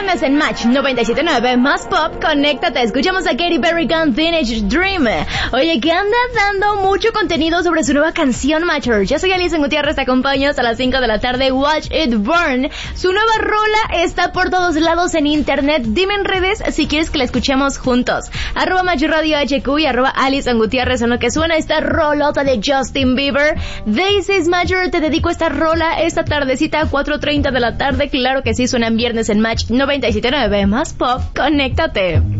viernes en Match 97.9 más pop, conéctate, escuchamos a Katy Perry con Teenage Dream. Oye, que anda dando mucho contenido sobre su nueva canción, Matcher. Yo soy Alison Gutiérrez, te acompaño hasta las 5 de la tarde, Watch It Burn. Su nueva rola está por todos lados en internet. Dime en redes si quieres que la escuchemos juntos. @MatchRadioHQ y @Alison Gutiérrez, en lo que suena esta rolota de Justin Bieber. This is Matcher, te dedico esta rola esta tardecita a 4:30 de la tarde. Claro que sí, suenan viernes en Match 97.9 más pop, conéctate.